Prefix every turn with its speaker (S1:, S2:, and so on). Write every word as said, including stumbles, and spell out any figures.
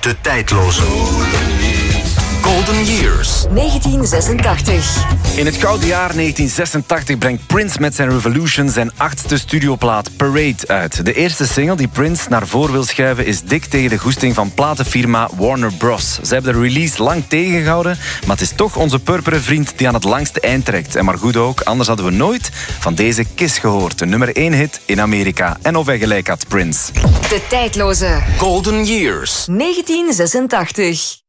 S1: De tijdloze Golden Years.
S2: negentien zesentachtig.
S3: In het gouden jaar negentien zesentachtig brengt Prince met zijn Revolution zijn achtste studioplaat Parade uit. De eerste single die Prince naar voren wil schuiven is dik tegen de goesting van platenfirma Warner Bros. Ze hebben de release lang tegengehouden, maar het is toch onze purperen vriend die aan het langste eind trekt. En maar goed ook, anders hadden we nooit van deze Kiss gehoord. Een nummer één hit in Amerika. En of hij gelijk had, Prince.
S2: De tijdloze
S1: Golden Years.
S2: negentien zesentachtig.